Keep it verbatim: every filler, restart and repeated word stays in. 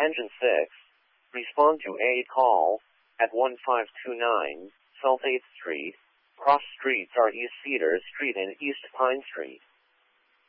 Attention six. Respond to a call at one five two nine South eighth Street. Cross streets are East Cedar Street and East Pine Street.